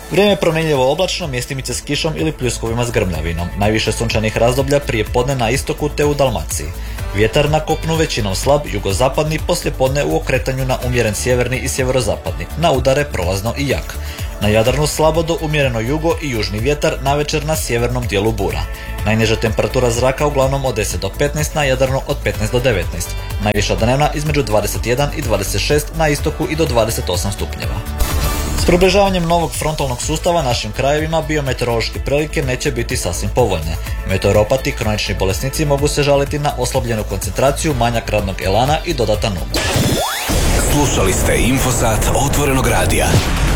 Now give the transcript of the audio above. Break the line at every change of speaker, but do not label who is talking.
Vrijeme je promjenljivo oblačno, mjestimice s kišom ili pljuskovima s grmljavinom. Najviše sunčanih razdoblja prije podne na istoku te u Dalmaciji. Vjetar na kopnu većinom slab, jugozapadni, poslijepodne u okretanju na umjeren sjeverni i sjeverozapadni. Na udare prolazno i jak. Na Jadranu slabo do umjereno jugo i južni vjetar, navečer na sjevernom dijelu bura. Najniža temperatura zraka uglavnom od 10 do 15, na Jadranu od 15 do 19. Najviša dnevna između 21 i 26, na istoku i do 28 stupnjeva. S približavanjem novog frontalnog sustava našim krajevima biometeorološke prilike neće biti sasvim povoljne. Meteoropati i kronični bolesnici mogu se žaliti na oslabljenu koncentraciju, manjak radnog elana i dodatan umor.
Slušali ste Infosat Otvorenog radija.